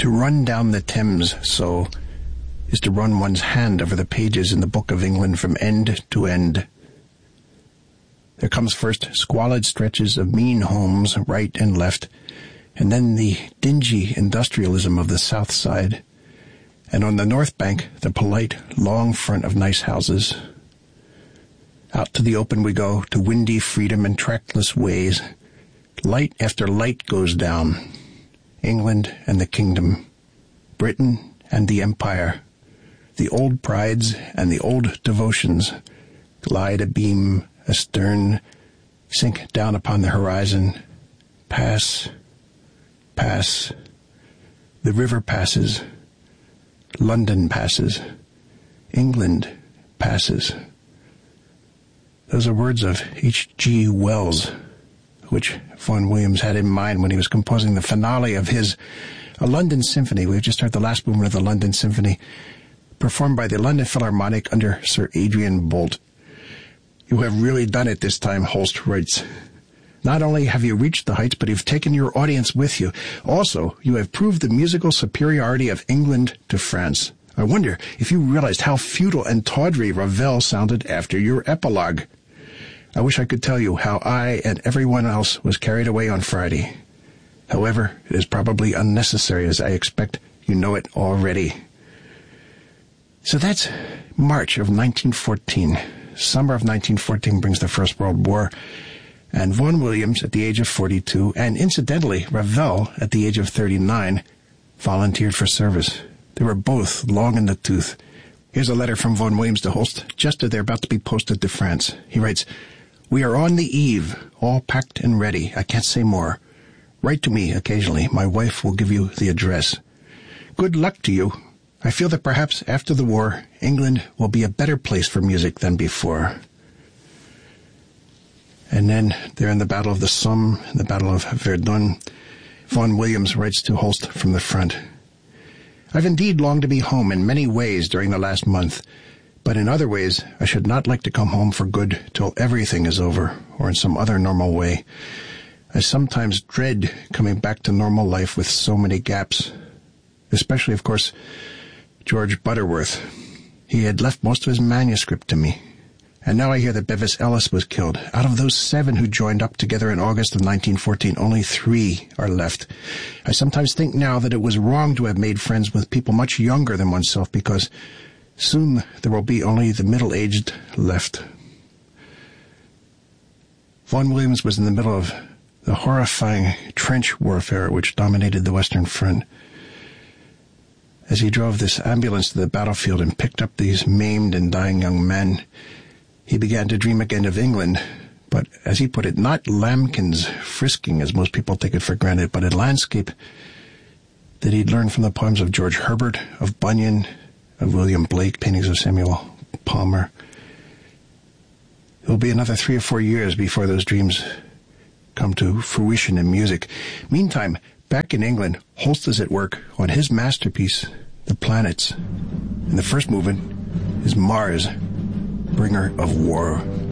To run down the Thames so is to run one's hand over the pages in the Book of England from end to end. There comes first squalid stretches of mean homes right and left, and then the dingy industrialism of the south side, and on the north bank the polite long front of nice houses. Out to the open we go, to windy freedom and trackless ways. Light after light goes down. England and the kingdom, Britain and the empire, the old prides and the old devotions glide abeam, astern, sink down upon the horizon, pass, pass. The river passes, London passes, England passes. Those are words of H.G. Wells, which Vaughan Williams had in mind when he was composing the finale of his A London Symphony. We've just heard the last movement of the London Symphony, performed by the London Philharmonic under Sir Adrian Boult. You have really done it this time, Holst writes. Not only have you reached the heights, but you've taken your audience with you. Also, you have proved the musical superiority of England to France. I wonder if you realized how futile and tawdry Ravel sounded after your epilogue. I wish I could tell you how I and everyone else was carried away on Friday. However, it is probably unnecessary, as I expect you know it already. So that's March of 1914. Summer of 1914 brings the First World War, and Vaughan Williams, at the age of 42, and incidentally, Ravel, at the age of 39, volunteered for service. They were both long in the tooth. Here's a letter from Vaughan Williams to Holst, just as they're about to be posted to France. He writes, "We are on the eve, all packed and ready. I can't say more. Write to me occasionally. My wife will give you the address. Good luck to you. I feel that perhaps after the war, England will be a better place for music than before." And then, there in the Battle of the Somme, the Battle of Verdun, Vaughan Williams writes to Holst from the front, "I've indeed longed to be home in many ways during the last month, but in other ways I should not like to come home for good till everything is over, or in some other normal way. I sometimes dread coming back to normal life with so many gaps, especially, of course, George Butterworth. He had left most of his manuscript to me. And now I hear that Bevis Ellis was killed. Out of those 7 who joined up together in August of 1914, only 3 are left. I sometimes think now that it was wrong to have made friends with people much younger than oneself, because soon there will be only the middle-aged left." Vaughan Williams was in the middle of the horrifying trench warfare which dominated the Western Front. As he drove this ambulance to the battlefield and picked up these maimed and dying young men, he began to dream again of England, but, as he put it, not lambkins frisking, as most people take it for granted, but a landscape that he'd learned from the poems of George Herbert, of Bunyan, of William Blake, paintings of Samuel Palmer. It will be another 3 or 4 years before those dreams come to fruition in music. Meantime, back in England, Holst is at work on his masterpiece, The Planets. And the first movement is Mars, Bringer of War.